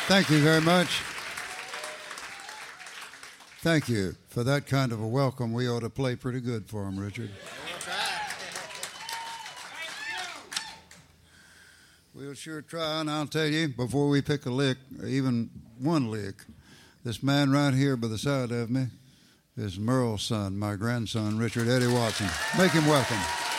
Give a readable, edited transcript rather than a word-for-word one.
Thank you very much. Thank you for that kind of a welcome. We ought to play pretty good for him, Richard. We'll sure try, and I'll tell you, before we pick a lick, even one lick, this man right here by the side of me is Merle's son, my grandson, Richard Eddie Watson. Make him welcome.